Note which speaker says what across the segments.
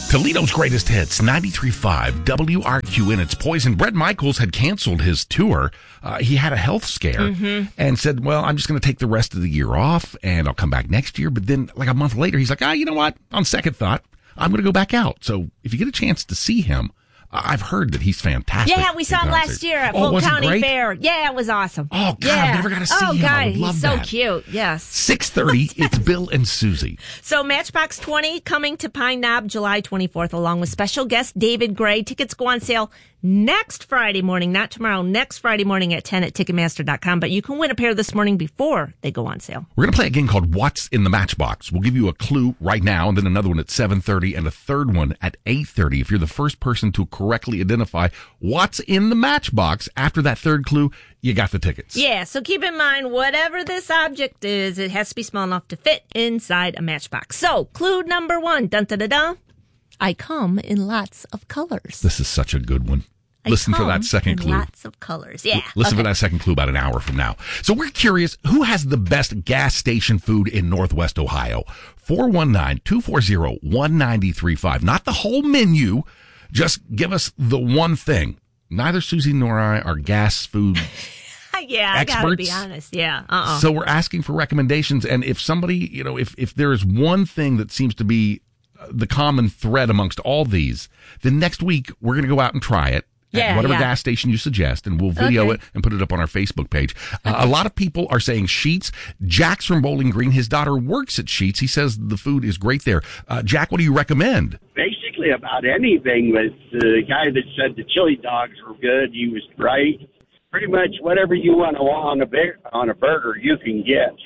Speaker 1: Toledo's greatest hits, 93.5 WRQN. It's Poison. Bret Michaels had canceled his tour. He had a health scare and said, well, I'm just going to take the rest of the year off and I'll come back next year. But then like a month later, he's like, you know what? On second thought, I'm going to go back out. So if you get a chance to see him, I've heard that he's fantastic.
Speaker 2: Yeah, we saw him last year at Polk County Fair. Yeah, it was awesome.
Speaker 1: Oh, God, I've never got to see him.
Speaker 2: God,
Speaker 1: I would love
Speaker 2: he's
Speaker 1: that.
Speaker 2: so cute. Yes.
Speaker 1: 6:30, it's Bill and Susie.
Speaker 2: So Matchbox 20 coming to Pine Knob July 24th, along with special guest David Gray. Tickets go on sale next Friday morning, not tomorrow, next Friday morning at 10 at Ticketmaster.com. But you can win a pair this morning before they go on sale.
Speaker 1: We're going to play a game called What's in the Matchbox. We'll give you a clue right now, and then another one at 7:30 and a third one at 8:30. If you're the first person to correctly identify what's in the matchbox after that third clue, you got the tickets.
Speaker 2: Yeah, so keep in mind, whatever this object is, it has to be small enough to fit inside a matchbox. So, clue number 1, dun-da-da-da, I come in lots of colors.
Speaker 1: This is such a good one. Listen for that second clue.
Speaker 2: Lots of colors, yeah.
Speaker 1: Listen for that second clue about an hour from now. So we're curious, who has the best gas station food in Northwest Ohio? 419-240-1935. Not the whole menu. Just give us the one thing. Neither Susie nor I are gas food
Speaker 2: yeah,
Speaker 1: experts.
Speaker 2: I gotta be honest. Yeah.
Speaker 1: So we're asking for recommendations. And if somebody, if there is one thing that seems to be the common thread amongst all these, then next week we're going to go out and try it. At whatever gas station you suggest, and we'll video it and put it up on our Facebook page. A lot of people are saying Sheetz. Jack's from Bowling Green. His daughter works at Sheetz. He says the food is great there. Jack, what do you recommend?
Speaker 3: Basically about anything, but the guy that said the chili dogs were good, he was right. Pretty much whatever you want on a burger, you can get.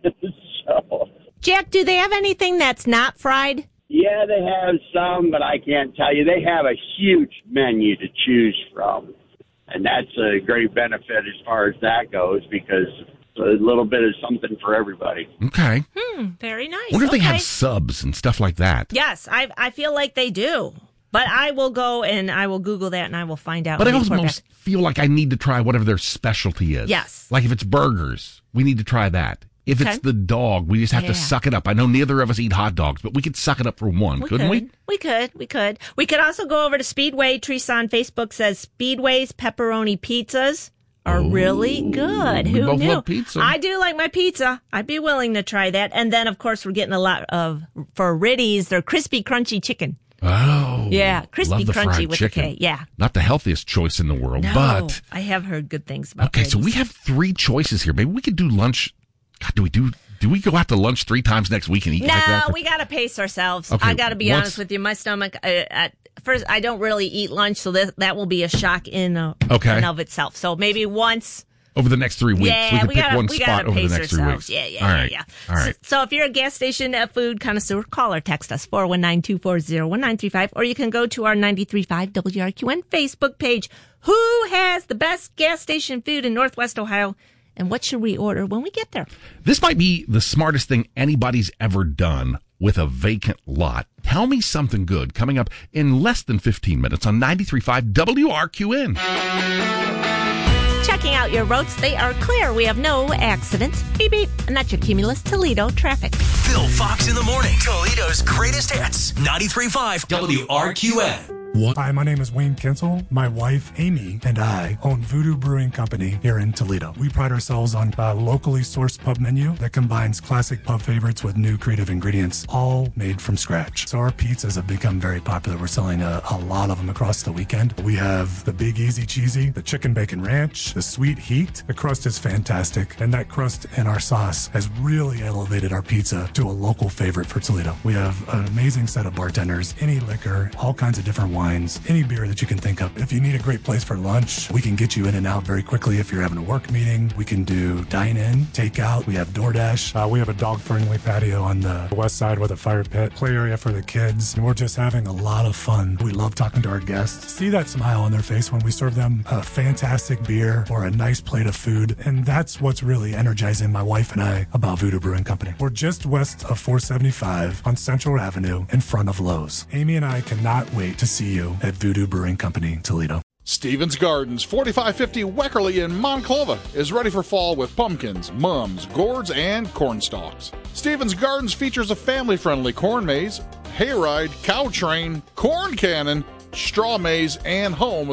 Speaker 3: So,
Speaker 2: Jack, do they have anything that's not fried?
Speaker 3: yeah, they have some, but I can't tell you. They have a huge menu to choose from, and that's a great benefit as far as that goes because it's a little bit of something for everybody.
Speaker 1: Okay.
Speaker 2: Very nice.
Speaker 1: I wonder if they have subs and stuff like that.
Speaker 2: Yes, I feel like they do. But I will go and I will Google that and I will find out.
Speaker 1: But I almost feel like I need to try whatever their specialty is.
Speaker 2: Yes.
Speaker 1: Like if it's burgers, we need to try that. If it's the dog, we just have to suck it up. I know neither of us eat hot dogs, but we could suck it up for one, couldn't we?
Speaker 2: We could. We could also go over to Speedway. Teresa on Facebook says Speedway's pepperoni pizzas are really good.
Speaker 1: We
Speaker 2: Who
Speaker 1: both
Speaker 2: knew?
Speaker 1: love pizza.
Speaker 2: I do like my pizza. I'd be willing to try that. And then, of course, we're getting a lot of, for Ritty's, their crispy, crunchy chicken.
Speaker 1: Oh.
Speaker 2: Yeah, crispy,
Speaker 1: love the
Speaker 2: crunchy
Speaker 1: fried
Speaker 2: with
Speaker 1: chicken.
Speaker 2: a K. Yeah.
Speaker 1: Not the healthiest choice in the world,
Speaker 2: No,
Speaker 1: but...
Speaker 2: I have heard good things about
Speaker 1: Okay, so
Speaker 2: Ritty's.
Speaker 1: we have 3 choices here. Maybe we could do lunch. God, do we go out to lunch 3 times next week and eat like that?
Speaker 2: No, we got to pace ourselves.
Speaker 1: Okay,
Speaker 2: I got to be honest with you. My stomach, at first, I don't really eat lunch, so that will be a shock in and of itself. So maybe once...
Speaker 1: Over the next 3 weeks.
Speaker 2: Yeah,
Speaker 1: we can
Speaker 2: we
Speaker 1: pick
Speaker 2: gotta,
Speaker 1: one
Speaker 2: we
Speaker 1: spot
Speaker 2: gotta
Speaker 1: over the
Speaker 2: pace
Speaker 1: next 3
Speaker 2: ourselves.
Speaker 1: weeks.
Speaker 2: Yeah.
Speaker 1: All right.
Speaker 2: So if you're a gas station food connoisseur, call or text us 419-240-1935, or you can go to our 93.5 WRQN Facebook page. Who has the best gas station food in Northwest Ohio? And what should we order when we get there?
Speaker 1: This might be the smartest thing anybody's ever done with a vacant lot. Tell me something good coming up in less than 15 minutes on 93.5 WRQN.
Speaker 2: Checking out your roads. They are clear. We have no accidents. Beep, beep. And that's your Cumulus Toledo traffic.
Speaker 4: Phil Fox in the morning. Toledo's greatest hits. 93.5 WRQN.
Speaker 5: Hi, my name is Wayne Kinsel. My wife, Amy, and I own Voodoo Brewing Company here in Toledo. We pride ourselves on a locally sourced pub menu that combines classic pub favorites with new creative ingredients, all made from scratch. So our pizzas have become very popular. We're selling a lot of them across the weekend. We have the Big Easy Cheesy, the Chicken Bacon Ranch, the Sweet Heat. The crust is fantastic, and that crust and our sauce has really elevated our pizza to a local favorite for Toledo. We have an amazing set of bartenders, any liquor, all kinds of different wines, any beer that you can think of. If you need a great place for lunch, we can get you in and out very quickly. If you're having a work meeting, we can do dine-in, takeout. We have DoorDash. We have a dog-friendly patio on the west side with a fire pit, play area for the kids. And we're just having a lot of fun. We love talking to our guests. See that smile on their face when we serve them a fantastic beer or a nice plate of food. And that's what's really energizing my wife and I about Voodoo Brewing Company. We're just west of 475 on Central Avenue in front of Lowe's. Amy and I cannot wait to see you at Voodoo Brewing Company, Toledo.
Speaker 6: Stevens Gardens, 4550 Weckerly in Monclova, is ready for fall with pumpkins, mums, gourds, and corn stalks. Stevens Gardens features a family-friendly corn maze, hayride, cow train, corn cannon, straw maze, and home